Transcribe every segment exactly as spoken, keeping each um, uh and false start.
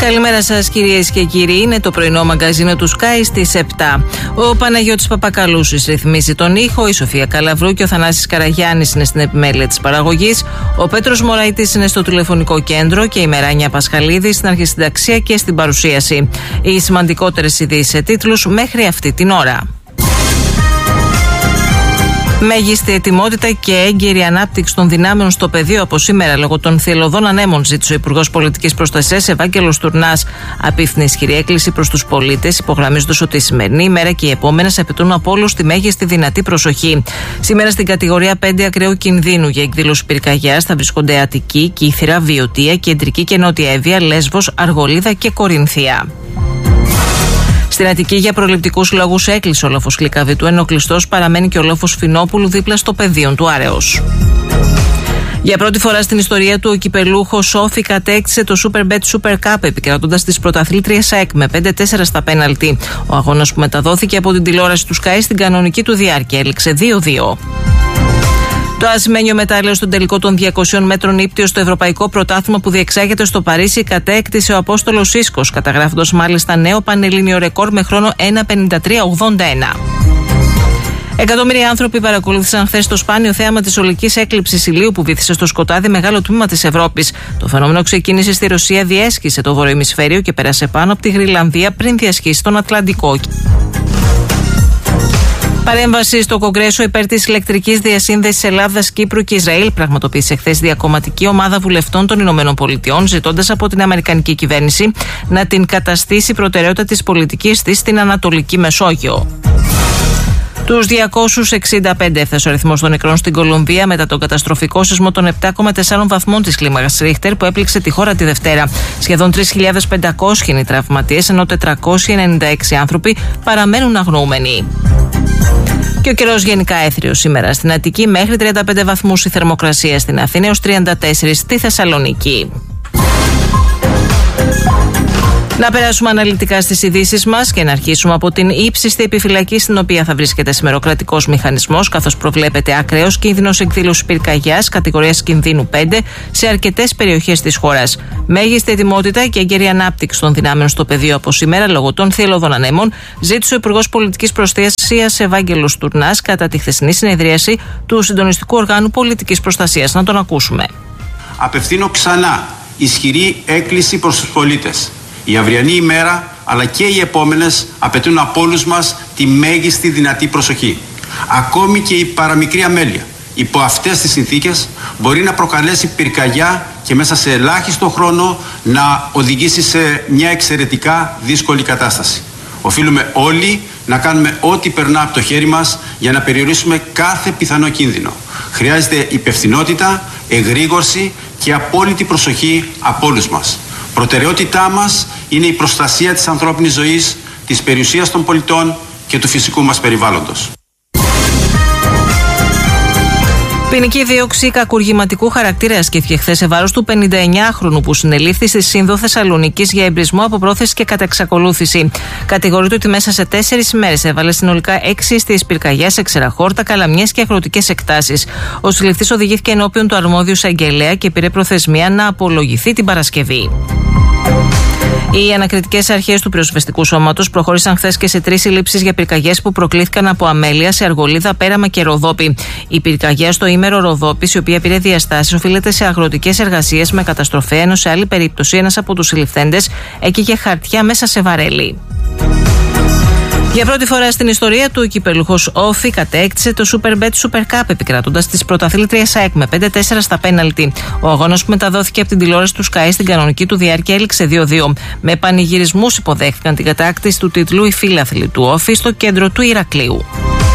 Καλημέρα σας κυρίες και κύριοι, είναι το πρωινό μαγκαζίνο του Sky στις επτά. Ο Παναγιώτης Παπακαλούσης ρυθμίζει τον ήχο, η Σοφία Καλαβρού και ο Θανάσης Καραγιάννης είναι στην επιμέλεια της παραγωγής, ο Πέτρος Μωραϊτής είναι στο τηλεφωνικό κέντρο και η Μεράνια Πασχαλίδη στην αρχισυνταξία και στην παρουσίαση. Οι σημαντικότερες ειδήσεις σε τίτλους μέχρι αυτή την ώρα. Μέγιστη ετοιμότητα και έγκαιρη ανάπτυξη των δυνάμεων στο πεδίο από σήμερα λόγω των θελωδών ανέμων, ζήτησε ο Υπουργός Πολιτικής Προστασίας Ευάγγελος Τουρνάς. Απίφθινε ισχυρή έκκληση προς τους πολίτες, υπογραμμίζοντας ότι η σημερινή ημέρα και οι επόμενες απαιτούν από όλους τη μέγιστη δυνατή προσοχή. Σήμερα στην κατηγορία πέντε ακραίου κινδύνου για εκδήλωση πυρκαγιάς θα βρίσκονται Αττική, Κύθυρα, Βιωτία, Κεντρική και Νότια Εύβοια, Λέσβος, Αργολίδα και Κορινθία. Στην Αττική, για προληπτικούς λόγους, έκλεισε ο λόφος Κλικαβητού, ενώ κλειστός παραμένει και ο λόφος Φινόπουλου δίπλα στο πεδίο του Άρεως. Για πρώτη φορά στην ιστορία του, ο κυπελούχος Όφη κατέκτησε το Superbet Super Cup, επικρατώντας τις πρωταθλήτριες ΑΕΚ με πέντε τέσσερα στα πέναλτι. Ο αγώνας που μεταδόθηκε από την τηλεόραση του Sky στην κανονική του διάρκεια έληξε δύο δύο. Το ασημένιο μετάλλιο στον τελικό των διακοσίων μέτρων ύπτιο στο Ευρωπαϊκό Πρωτάθλημα που διεξάγεται στο Παρίσι κατέκτησε ο Απόστολος Ίσκος, καταγράφοντας μάλιστα νέο πανελλήνιο ρεκόρ με χρόνο ένα πενήντα τρία ογδόντα ένα. Εκατομμύρια άνθρωποι παρακολούθησαν χθες το σπάνιο θέαμα της ολικής έκλειψης ηλίου που βύθισε στο σκοτάδι μεγάλο τμήμα της Ευρώπης. Το φαινόμενο ξεκίνησε στη Ρωσία, διέσχισε το βορειοημισφαίριο και πέρασε πάνω από τη Γρυλανδία πριν διασχίσει τον Ατλαντικό. Παρέμβαση στο Κογκρέσο υπέρ της ηλεκτρικής διασύνδεσης Ελλάδας, Κύπρου και Ισραήλ πραγματοποίησε χθες διακομματική ομάδα βουλευτών των Ηνωμένων Πολιτειών, ζητώντας από την Αμερικανική κυβέρνηση να την καταστήσει προτεραιότητα της πολιτικής της στην Ανατολική Μεσόγειο. Τους διακόσιους εξήντα πέντε έφτασε ο αριθμός των νεκρών στην Κολομβία μετά τον καταστροφικό σεισμό των επτά κόμμα τέσσερα βαθμών της κλίμακας Ρίχτερ που έπληξε τη χώρα τη Δευτέρα. Σχεδόν τρεις χιλιάδες πεντακόσιοι είναι οι τραυματίες, ενώ τετρακόσιοι ενενήντα έξι άνθρωποι παραμένουν αγνοούμενοι. Και ο καιρός γενικά έθριος σήμερα στην Αττική, μέχρι τριάντα πέντε βαθμούς η θερμοκρασία, στην Αθήνα έως τριάντα τέσσερα στη Θεσσαλονίκη. Να περάσουμε αναλυτικά στις ειδήσεις μας και να αρχίσουμε από την ύψιστη επιφυλακή στην οποία θα βρίσκεται σήμερα ο κρατικός μηχανισμός, καθώς προβλέπεται ακραίος κίνδυνος εκδήλωσης πυρκαγιάς κατηγορίας κινδύνου πέντε σε αρκετές περιοχές της χώρας. Μέγιστη ετοιμότητα και έγκαιρη ανάπτυξη των δυνάμεων στο πεδίο από σήμερα λόγω των θελωδών ανέμων, ζήτησε ο Υπουργός Πολιτικής Προστασίας Ευάγγελος Τουρνάς κατά τη χθεσινή συνεδρίαση του Συντονιστικού Οργάνου Πολιτικής Προστασίας. Να τον ακούσουμε. Απευθύνω ξανά ισχυρή έκκληση προς τους πολίτες. Η αυριανή ημέρα αλλά και οι επόμενες απαιτούν από όλους μας τη μέγιστη δυνατή προσοχή. Ακόμη και η παραμικρή αμέλεια υπό αυτές τις συνθήκες μπορεί να προκαλέσει πυρκαγιά και μέσα σε ελάχιστο χρόνο να οδηγήσει σε μια εξαιρετικά δύσκολη κατάσταση. Οφείλουμε όλοι να κάνουμε ό,τι περνά από το χέρι μας για να περιορίσουμε κάθε πιθανό κίνδυνο. Χρειάζεται υπευθυνότητα, εγρήγορση και απόλυτη προσοχή από όλους μας. Προτεραιότητά μας είναι η προστασία της ανθρώπινης ζωής, της περιουσίας των πολιτών και του φυσικού μας περιβάλλοντος. Ποινική δίωξη κακουργηματικού χαρακτήρα ασκήθηκε χθες σε βάρος του πενηνταεννιάχρονου που συνελήφθη στη Σύνδο Θεσσαλονίκης για εμπρισμό από πρόθεση και κατεξακολούθηση. Κατηγορείται ότι μέσα σε τέσσερις ημέρες έβαλε συνολικά έξι αιστείες πυρκαγιάς σε ξεραχόρτα, καλαμιές και αγροτικές εκτάσεις. Ο συλληφθής οδηγήθηκε ενώπιον του αρμόδιου εισαγγελέα και πήρε προθεσμία να απολογηθεί την Παρασκευή. Οι ανακριτικές αρχές του πυροσβεστικού σώματος προχώρησαν χθες και σε τρεις συλλήψεις για πυρκαγιές που προκλήθηκαν από αμέλεια σε Αργολίδα, Πέραμα και Ροδόπη. Η πυρκαγιά στο ήμερο Ροδόπης, η οποία πήρε διαστάσεις, οφείλεται σε αγροτικές εργασίες με καταστροφή, ενώ σε άλλη περίπτωση ένας από τους συλληφθέντες έκαιγε χαρτιά μέσα σε βαρέλι. Για πρώτη φορά στην ιστορία του, ο κυπελούχος Όφη κατέκτησε το Superbet Super Cup, επικρατώντας τις πρωταθλήτριες ΑΕΚ με πέντε τέσσερα στα πέναλτι. Ο αγώνας που μεταδόθηκε από την τηλεόραση του Sky στην κανονική του διάρκεια έληξε δύο δύο. Με πανηγυρισμούς υποδέχτηκαν την κατάκτηση του τίτλου οι φίλαθλοι του Όφη στο κέντρο του Ηρακλείου.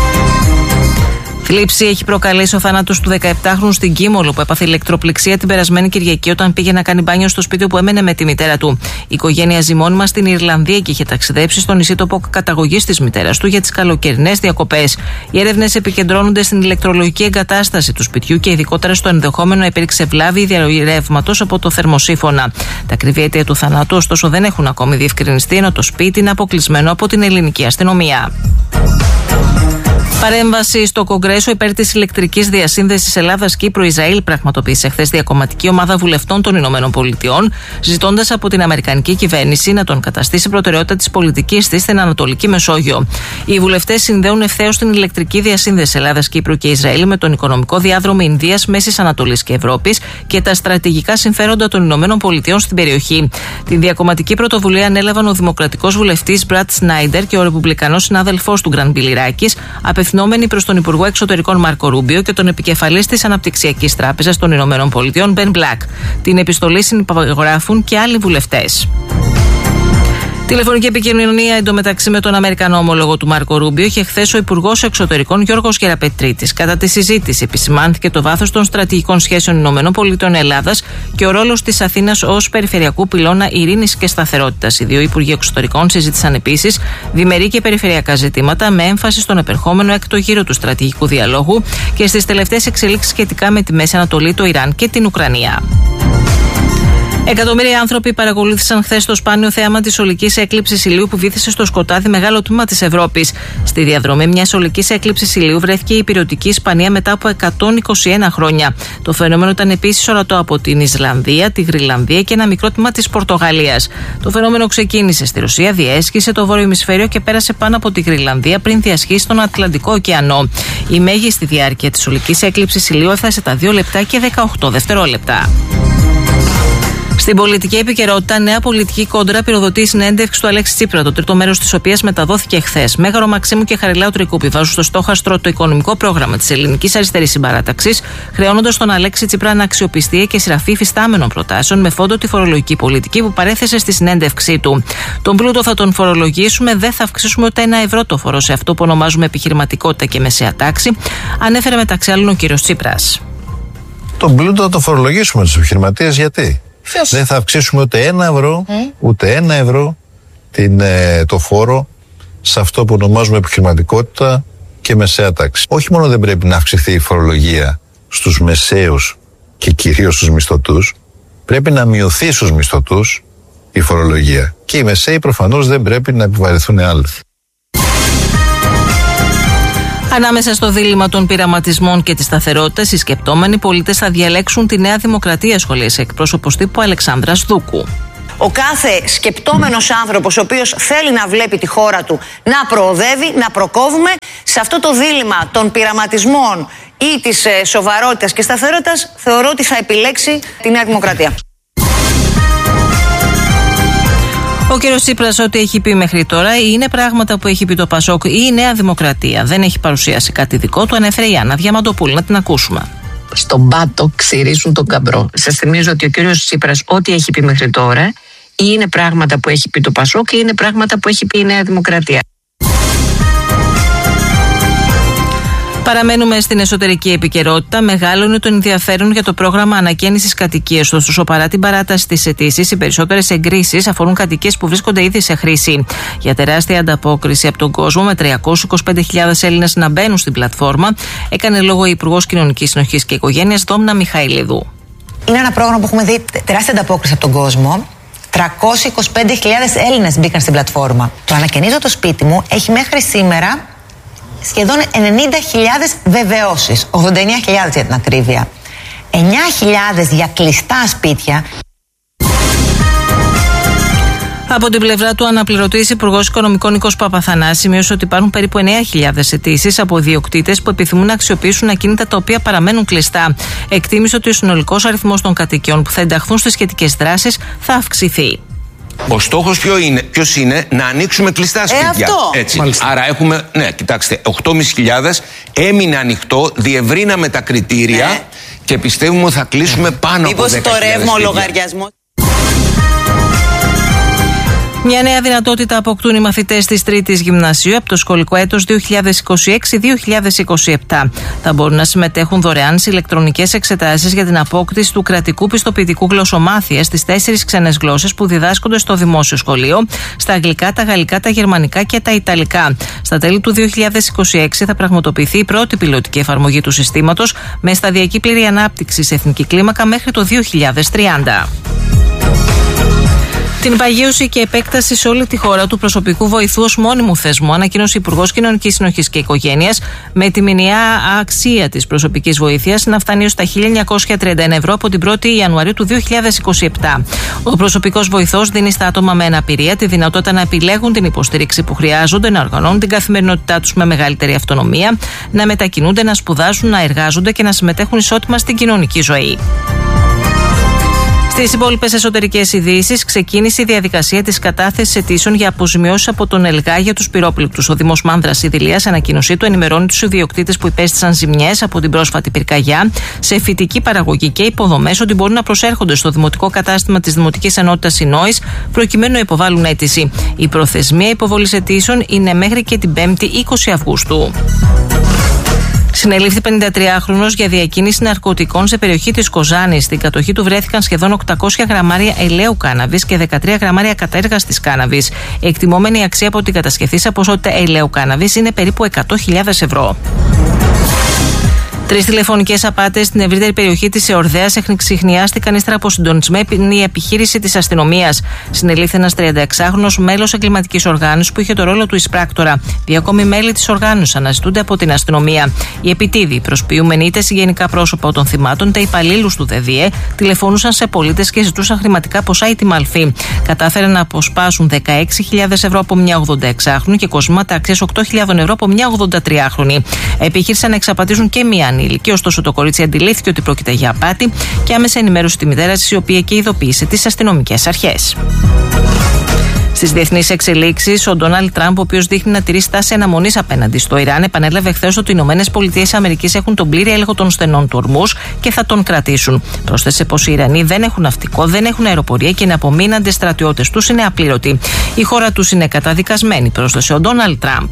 Θλίψη έχει προκαλέσει ο θάνατος του δεκαεπτάχρονου στην Κίμολο που έπαθε ηλεκτροπληξία την περασμένη Κυριακή όταν πήγε να κάνει μπάνιο στο σπίτι που έμενε με τη μητέρα του. Η οικογένεια ζει μόνιμα στην Ιρλανδία και είχε ταξιδέψει στο νησί τοπό καταγωγής της μητέρας του για τις καλοκαιρινές διακοπές. Οι έρευνες επικεντρώνονται στην ηλεκτρολογική εγκατάσταση του σπιτιού και ειδικότερα στο ενδεχόμενο να υπήρξε βλάβη ή διαρροή ρεύματος από το θερμοσύφωνα. Τα ακριβή αίτια του θανάτου ωστόσο δεν έχουν ακόμη διευκρινιστεί, ενώ το σπίτι είναι αποκλεισμένο από την ελληνική αστυνομία. Παρέμβαση στο Κογκρέσο υπέρ της ηλεκτρικής διασύνδεσης Ελλάδας-Κύπρου-Ισραήλ πραγματοποίησε χθες διακομματική ομάδα βουλευτών των Ηνωμένων Πολιτειών, ζητώντας από την Αμερικανική κυβέρνηση να τον καταστήσει προτεραιότητα της πολιτικής της στην Ανατολική Μεσόγειο. Οι βουλευτές συνδέουν ευθέως την ηλεκτρική διασύνδεση Ελλάδας-Κύπρου και Ισραήλ με τον οικονομικό διάδρομο Ινδίας, Μέσης Ανατολής και Ευρώπης και τα στρατηγικά συμφέροντα των Ηνωμένων Πολιτειών στην περιοχή. Την διακομματική πρωτοβουλία ανέλαβαν ο δημοκρατικός βουλευτής Μπρατ Σνάιντερ και ο ρεπουμπλικανός συνάδελφός του Γκραν Μπιλιράκης, απευθυνόμενοι προς τον Υπουργό Εξωτερικών Μάρκο Ρούμπιο και τον επικεφαλής της Αναπτυξιακής Τράπεζας των Ηνωμένων Πολιτειών Μπεν Μπλακ. Την επιστολή συνυπογράφουν και άλλοι βουλευτές. Τηλεφωνική επικοινωνία εντωμεταξύ με τον Αμερικανό ομόλογο του Μάρκο Ρούμπιο είχε χθες ο Υπουργός Εξωτερικών Γιώργος Γεραπετρίτης. Κατά τη συζήτηση επισημάνθηκε το βάθος των στρατηγικών σχέσεων Ηνωμένων Πολιτειών Ελλάδας και ο ρόλος της Αθήνας ως περιφερειακού πυλώνα ειρήνης και σταθερότητας. Οι δύο Υπουργοί Εξωτερικών συζήτησαν επίσης διμερεί και περιφερειακά ζητήματα με έμφαση στον επερχόμενο έκτο γύρο του στρατηγικού διαλόγου και στις τελευταίες εξελίξεις σχετικά με τη Μέση Ανατολή, το Ιράν και την Ουκρανία. Εκατομμύρια άνθρωποι παρακολούθησαν χθες το σπάνιο θέαμα της ολικής έκλειψης ηλίου που βύθισε στο σκοτάδι μεγάλο τμήμα της Ευρώπης. Στη διαδρομή μιας ολικής έκλειψης ηλίου βρέθηκε η ηπειρωτική Ισπανία μετά από εκατόν είκοσι ένα χρόνια. Το φαινόμενο ήταν επίσης ορατό από την Ισλανδία, τη Γρυλανδία και ένα μικρό τμήμα της Πορτογαλίας. Το φαινόμενο ξεκίνησε στη Ρωσία, διέσχισε το βόρειο ημισφαίριο και πέρασε πάνω από τη Γρυλανδία πριν διασχίσει τον Ατλαντικό ωκεανό. Η μέγιστη διάρκεια της ολικής έκλειψης ηλίου έφτασε τα δύο λεπτά και δεκαοκτώ δευτερόλεπτα. Στην πολιτική επικαιρότητα, νέα πολιτική κόντρα πυροδοτεί η συνέντευξη του Αλέξη Τσίπρα, το τρίτο μέρος της οποίας μεταδόθηκε χθες. Μέγαρο Μαξίμου και Χαριλάου Τρικούπη βάζουν στο στόχαστρο το οικονομικό πρόγραμμα της Ελληνικής Αριστερής Συμπαράταξης, χρεώνοντας τον Αλέξη Τσίπρα αναξιοπιστία και σειραφή υφιστάμενων προτάσεων με φόντο τη φορολογική πολιτική που παρέθεσε στη συνέντευξή του. Τον πλούτο θα τον φορολογήσουμε, δεν θα αυξήσουμε ούτε ένα ευρώ το φόρο σε αυτό που ονομάζουμε επιχειρηματικότητα και μεσαία τάξη, ανέφερε μεταξύ άλλων ο κύριος Τσίπρας. Τον πλούτο θα το φορολογήσουμε τους επιχειρηματίες, γιατί? Φιος. Δεν θα αυξήσουμε ούτε ένα ευρώ, mm. ούτε ένα ευρώ την, ε, το φόρο σε αυτό που ονομάζουμε επιχειρηματικότητα και μεσαία τάξη. Όχι μόνο δεν πρέπει να αυξηθεί η φορολογία στους μεσαίους και κυρίως στους μισθωτούς, πρέπει να μειωθεί στους μισθωτούς η φορολογία. Και οι μεσαίοι προφανώς δεν πρέπει να επιβαρυνθούν άλλοι. Ανάμεσα στο δίλημμα των πειραματισμών και της σταθερότητας, οι σκεπτόμενοι πολίτες θα διαλέξουν τη Νέα Δημοκρατία, σχολίασε εκπρόσωπος τύπου Αλεξάνδρας Δούκου. Ο κάθε σκεπτόμενος άνθρωπος ο οποίος θέλει να βλέπει τη χώρα του να προοδεύει, να προκόβουμε σε αυτό το δίλημμα των πειραματισμών ή της ε, σοβαρότητας και σταθερότητας, θεωρώ ότι θα επιλέξει τη Νέα Δημοκρατία. Ο κύριος Τσίπρας ό,τι έχει πει μέχρι τώρα είναι πράγματα που έχει πει το Πασόκ ή η Νέα Δημοκρατία. Δεν έχει παρουσιάσει κάτι δικό του, ανέφερε η Άννα Διαμαντοπούλου. Να την ακούσουμε. Στον πάτο ξηρίζουν τον καμπρό. Σας θυμίζω ότι ο κύριος Τσίπρας ό,τι έχει πει μέχρι τώρα ή είναι πράγματα που έχει πει το Πασόκ ή είναι πράγματα που έχει πει η Νέα Δημοκρατία. Παραμένουμε στην εσωτερική επικαιρότητα. Μεγάλο είναι το ενδιαφέρον για το πρόγραμμα ανακαίνησης κατοικίας. Ωστόσο, παρά την παράταση της αιτήσης, οι περισσότερες εγκρίσεις αφορούν κατοικίες που βρίσκονται ήδη σε χρήση. Για τεράστια ανταπόκριση από τον κόσμο, με τριακόσιες είκοσι πέντε χιλιάδες Έλληνες να μπαίνουν στην πλατφόρμα, έκανε λόγο η Υπουργός Κοινωνικής Συνοχής και Οικογένειας Δόμνα Μιχαηλίδου. Είναι ένα πρόγραμμα που έχουμε δει τεράστια ανταπόκριση από τον κόσμο. τριακόσιες είκοσι πέντε χιλιάδες Έλληνες μπήκαν στην πλατφόρμα. Το ανακαινίζω το σπίτι μου έχει μέχρι σήμερα σχεδόν ενενήντα χιλιάδες βεβαιώσεις, ογδόντα εννέα χιλιάδες για την ακρίβεια, εννέα χιλιάδες για κλειστά σπίτια. Από την πλευρά του, αναπληρωτής Υπουργός Οικονομικών Νίκος Παπαθανάσης σημείωσε ότι υπάρχουν περίπου εννέα χιλιάδες αιτήσεις από ιδιοκτήτες που επιθυμούν να αξιοποιήσουν ακίνητα τα οποία παραμένουν κλειστά. Εκτίμησε ότι ο συνολικός αριθμός των κατοικιών που θα ενταχθούν στις σχετικές δράσεις θα αυξηθεί. Ο στόχος ποιο είναι, ποιος είναι, να ανοίξουμε κλειστά σπίτια. Ε, αυτό. Έτσι. Άρα έχουμε, ναι, κοιτάξτε, οκτώ χιλιάδες πεντακόσιες έμεινε ανοιχτό, διευρύναμε τα κριτήρια ναι. και πιστεύουμε ότι θα κλείσουμε πάνω Μήπως από δέκα χιλιάδες το ρεύμα ο σπίτια. λογαριασμό. Μια νέα δυνατότητα αποκτούν οι μαθητές της τρίτης γυμνασίου από το σχολικό έτος δύο χιλιάδες είκοσι έξι δύο χιλιάδες είκοσι επτά. Θα μπορούν να συμμετέχουν δωρεάν σε ηλεκτρονικές εξετάσεις για την απόκτηση του κρατικού πιστοποιητικού γλωσσομάθειας στις τέσσερις ξένες γλώσσες που διδάσκονται στο δημόσιο σχολείο, στα αγγλικά, τα γαλλικά, τα γερμανικά και τα ιταλικά. Στα τέλη του δύο χιλιάδες είκοσι έξι θα πραγματοποιηθεί η πρώτη πιλωτική εφαρμογή του συστήματος με σταδιακή πλήρη ανάπτυξη σε εθνική κλίμακα μέχρι το δύο χιλιάδες τριάντα. Την παγίωση και επέκταση σε όλη τη χώρα του προσωπικού βοηθού ως μόνιμου θεσμού ανακοίνωσε ο Υπουργός Κοινωνικής Συνοχής και Οικογένειας, με τη μηνιαία αξία της προσωπικής βοήθειας να φτάνει ως τα χίλια εννιακόσια τριάντα ένα ευρώ από την πρώτη Ιανουαρίου του δύο χιλιάδες είκοσι επτά. Ο προσωπικός βοηθός δίνει στα άτομα με αναπηρία τη δυνατότητα να επιλέγουν την υποστήριξη που χρειάζονται, να οργανώνουν την καθημερινότητά τους με μεγαλύτερη αυτονομία, να μετακινούνται, να σπουδάσουν, να εργάζονται και να συμμετέχουν ισότιμα στην κοινωνική ζωή. Στις υπόλοιπες εσωτερικές ειδήσεις, ξεκίνησε η διαδικασία της κατάθεσης αιτήσεων για αποζημιώσεις από τον ΕΛΓΑ για τους πυρόπληκτους. Ο Δήμος Μάνδρας Ιδηλίας, σε ανακοίνωσή του, ενημερώνει τους ιδιοκτήτες που υπέστησαν ζημιές από την πρόσφατη πυρκαγιά σε φυτική παραγωγή και υποδομές ότι μπορούν να προσέρχονται στο δημοτικό κατάστημα της Δημοτικής Ενότητας Συνόης προκειμένου να υποβάλουν αίτηση. Η προθεσμία υποβολής αιτήσεων είναι μέχρι και την πέμπτη είκοσι Αυγούστου. Συνελήφθη πενηντατριάχρονος για διακίνηση ναρκωτικών σε περιοχή της Κοζάνης. Στην κατοχή του βρέθηκαν σχεδόν οκτακόσια γραμμάρια ελαίου κάναβης και δεκατρία γραμμάρια κατέργαστης κάναβης. Η εκτιμόμενη αξία από την κατασκευή ποσότητα ελαίου κάναβης είναι περίπου εκατό χιλιάδες ευρώ. Τρεις τηλεφωνικές απάτες στην ευρύτερη περιοχή της Εορδαίας εχνηξιχνιάστηκαν ύστερα από συντονισμένη επιχείρηση της αστυνομίας. Συνελήφθη ένας τριανταεξάχρονος μέλος εγκληματικής οργάνωσης που είχε το ρόλο του εισπράκτορα. Δύο ακόμη μέλη της οργάνωσης αναζητούνται από την αστυνομία. Οι επιτίδιοι, προσποιούμενοι είτε συγγενικά πρόσωπα των θυμάτων είτε υπαλλήλους του ΔΕΔΙΕ, τηλεφωνούσαν σε πολίτες και ζητούσαν χρηματικά ποσά ή τη μαλφή. Κατάφεραν να αποσπάσουν δεκαέξι χιλιάδες ευρώ από μια ογδονταεξάχρονη και κοσμήματα αξίας οκτώ χιλιάδες ευρώ από μια ογδοντατριάχρονη. Επιχείρησαν να εξαπατήσουν και μια ανήλικη, ωστόσο το κορίτσι αντιλήφθηκε ότι πρόκειται για απάτη και άμεσα ενημέρωσε τη μητέρα της, η οποία και ειδοποίησε τις αστυνομικές αρχές. Στις διεθνείς εξελίξεις, ο Ντόναλντ Τραμπ, ο οποίος δείχνει να τηρεί στάση αναμονής απέναντι στο Ιράν, επανέλαβε χθες ότι οι Ηνωμένες Πολιτείες Αμερικής έχουν τον πλήρη έλεγχο των στενών του Ορμούζ και θα τον κρατήσουν. Πρόσθεσε πως οι Ιρανοί δεν έχουν ναυτικό, δεν έχουν αεροπορία και είναι απομείναντες στρατιώτες τους, είναι απλήρωτοι. Η χώρα τους είναι καταδικασμένη, πρόσθεσε ο Ντόναλντ Τραμπ.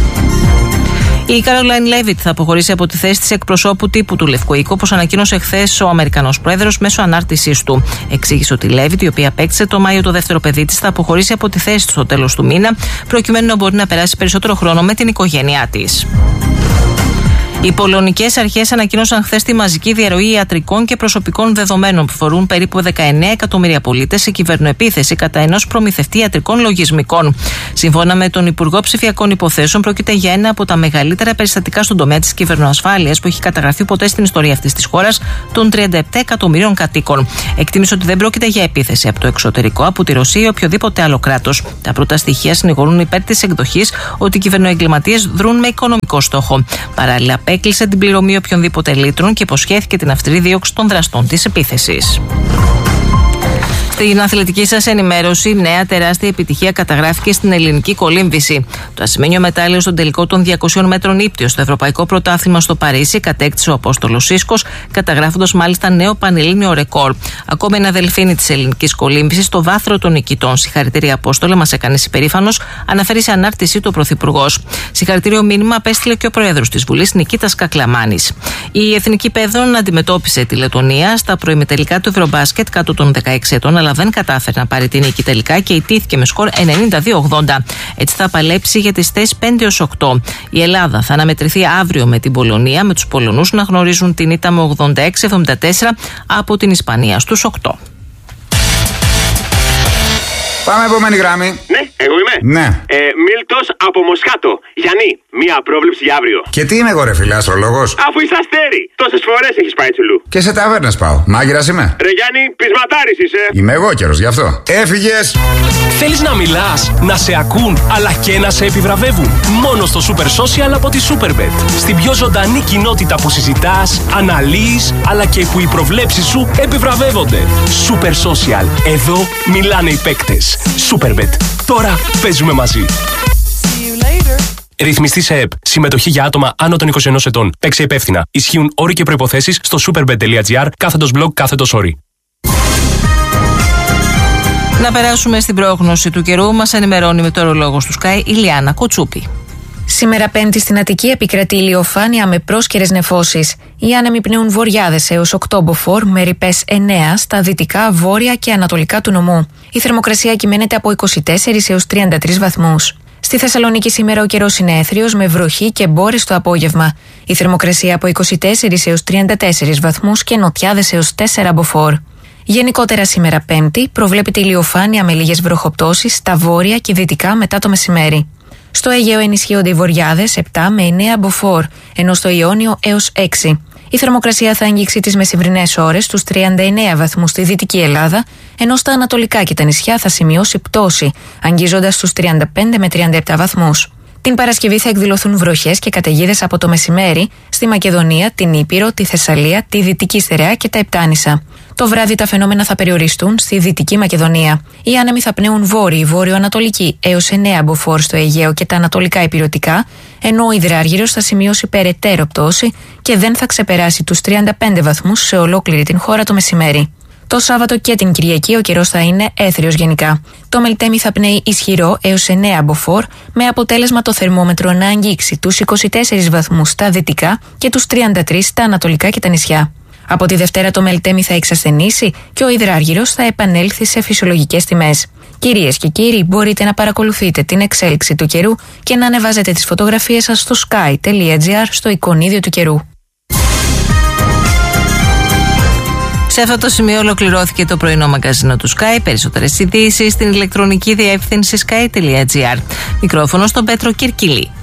Η Καρολάιν Λέβιτ θα αποχωρήσει από τη θέση της εκπροσώπου τύπου του Λευκού Οίκου, όπως ανακοίνωσε χθες ο Αμερικανός Πρόεδρος μέσω ανάρτησής του. Εξήγησε ότι η Λέβιτ, η οποία απέκτησε το Μάιο το δεύτερο παιδί της, θα αποχωρήσει από τη θέση του στο τέλος του μήνα, προκειμένου να μπορεί να περάσει περισσότερο χρόνο με την οικογένειά της. Οι πολωνικές αρχές ανακοίνωσαν χθες τη μαζική διαρροή ιατρικών και προσωπικών δεδομένων που φορούν περίπου δεκαεννέα εκατομμύρια πολίτες σε κυβερνοεπίθεση κατά ενός προμηθευτή ιατρικών λογισμικών. Σύμφωνα με τον Υπουργό Ψηφιακών Υποθέσεων, πρόκειται για ένα από τα μεγαλύτερα περιστατικά στον τομέα της κυβερνοασφάλειας που έχει καταγραφεί ποτέ στην ιστορία αυτής της χώρας των τριάντα επτά εκατομμυρίων κατοίκων. Εκτίμησε ότι δεν πρόκειται για επίθεση από το εξωτερικό, από τη Ρωσία ή οποιοδήποτε άλλο κράτος. Τα πρώτα στοιχεία συνηγορούν υπέρ της εκδοχής ότι οι κυβερνοεγκληματίες δρούν με οικονομικό στόχο. Παράλληλα, έκλεισε την πληρωμή οποιονδήποτε λίτρων και υποσχέθηκε την αυστηρή δίωξη των δραστών της επίθεσης. Στην αθλητική σας ενημέρωση, νέα τεράστια επιτυχία καταγράφηκε στην ελληνική κολύμβηση. Το ασημένιο μετάλλιο στον τελικό των διακοσίων μέτρων ύπτιο στο Ευρωπαϊκό Πρωτάθλημα στο Παρίσι κατέκτησε ο Απόστολος Σίσκος, καταγράφοντας μάλιστα νέο πανελλήνιο ρεκόρ. Ακόμη ένα δελφίνι της ελληνικής κολύμβησης στο βάθρο των νικητών. Συγχαρητήρια, Απόστολε, μας έκανες υπερήφανος, αναφέρει σε ανάρτησή του ο Πρωθυπουργός. Συγχαρητήριο μήνυμα απέστειλε και ο Πρόεδρος της Βουλής, Νικήτας Κακλαμάνης. Η Εθνική Παιδών αντιμετώπισε τη Λετωνία στα προημιτελικά του Ευρωμπάσκετ κάτω των δεκαέξι ετών, αλλά δεν κατάφερε να πάρει την νίκη τελικά και ιτήθηκε με σκορ ενενήντα δύο ογδόντα. Έτσι θα παλέψει για τις θέσεις πέντε έως οκτώ. Η Ελλάδα θα αναμετρηθεί αύριο με την Πολωνία, με τους Πολωνούς να γνωρίζουν την ήττα με ογδόντα έξι εβδομήντα τέσσερα από την Ισπανία στους οκτώ. Πάμε επόμενη γραμμή. Ναι, εγώ είμαι. Ναι. Ε, Μίλτος από Μοσχάτο. Γιάννη, μία πρόβλεψη για αύριο. Και τι είμαι εγώ, ρε φίλε, αστρολόγος? Αφού είσαι αστέρι. Τόσες φορές έχεις πάει τσουλού. Και σε ταβέρνες πάω. Μάγειρας είμαι. Ρε Γιάννη, πεισματάρης είσαι. Είμαι εγώ καιρός γι' αυτό. Έφυγες. Θέλεις να μιλάς, να σε ακούν, αλλά και να σε επιβραβεύουν? Μόνο στο Super Social από τη Superbet. Στην πιο ζωντανή κοινότητα που συζητάς, αναλύεις, αλλά και που οι προβλέψεις σου επιβραβεύονται. Super Social. Εδώ μιλάνε οι παίκτες. Superbet. Τώρα παίζουμε μαζί. Ρυθμιστή σε ΕΠ. Συμμετοχή για άτομα άνω των είκοσι ενός ετών. Παίξε υπεύθυνα. Ισχύουν όροι και προϋποθέσεις στο superbet.gr κάθετος blog κάθετος όροι. Να περάσουμε στην πρόγνωση του καιρού. Μας ενημερώνει με το ορολόγο του Sky η Λιάννα Κοτσούπη. Σήμερα Πέμπτη στην Αττική επικρατεί ηλιοφάνεια με πρόσκαιρες νεφώσεις. Οι άνεμοι πνέουν βορειάδες έως οκτώ μποφόρ με ρηπές εννέα στα δυτικά, βόρεια και ανατολικά του νομού. Η θερμοκρασία κυμαίνεται από είκοσι τέσσερις έως τριάντα τρεις βαθμούς. Στη Θεσσαλονίκη σήμερα ο καιρός είναι έθριος με βροχή και μπόρες το απόγευμα. Η θερμοκρασία από είκοσι τέσσερις έως τριάντα τέσσερις βαθμούς και νοτιάδες έως τέσσερα μποφόρ. Γενικότερα σήμερα Πέμπτη προβλέπεται ηλιοφάνεια με λίγες βροχοπτώσεις στα βόρεια και δυτικά μετά το μεσημέρι. Στο Αιγαίο ενισχύονται οι βορειάδες επτά με εννέα μποφόρ, ενώ στο Ιόνιο έως έξι. Η θερμοκρασία θα αγγίξει τις μεσημβρινές ώρες στους τριάντα εννέα βαθμούς στη Δυτική Ελλάδα, ενώ στα ανατολικά και τα νησιά θα σημειώσει πτώση, αγγίζοντας στους τριάντα πέντε με τριάντα επτά βαθμούς. Την Παρασκευή θα εκδηλωθούν βροχές και καταιγίδες από το μεσημέρι στη Μακεδονία, την Ήπειρο, τη Θεσσαλία, τη Δυτική Στερεά και τα Επτάνησα. Το βράδυ τα φαινόμενα θα περιοριστούν στη Δυτική Μακεδονία. Οι άνεμοι θα πνέουν βόρειοι, βόρειο-ανατολική έως εννέα μποφόρ στο Αιγαίο και τα ανατολικά ηπειρωτικά, ενώ ο υδράργυρος θα σημειώσει περαιτέρω πτώση και δεν θα ξεπεράσει τους τριάντα πέντε βαθμούς σε ολόκληρη την χώρα το μεσημέρι. Το Σάββατο και την Κυριακή ο καιρός θα είναι έθριος γενικά. Το Μελτέμι θα πνέει ισχυρό έως εννέα μποφόρ, με αποτέλεσμα το θερμόμετρο να αγγίξει τους είκοσι τέσσερις βαθμούς στα δυτικά και τους τριάντα τρεις στα ανατολικά και τα νησιά. Από τη Δευτέρα το Μελτέμι θα εξασθενήσει και ο υδράργυρος θα επανέλθει σε φυσιολογικές τιμές. Κυρίες και κύριοι, μπορείτε να παρακολουθείτε την εξέλιξη του καιρού και να ανεβάζετε τις φωτογραφίες σας στο sky τελεία gr στο εικονίδιο του καιρού. Σε αυτό το σημείο ολοκληρώθηκε το πρωινό μαγκαζίνο του Sky. Περισσότερες ειδήσεις στην ηλεκτρονική διεύθυνση sky τελεία gr. Μικρόφωνο στον Πέτρο Κυρκυλή.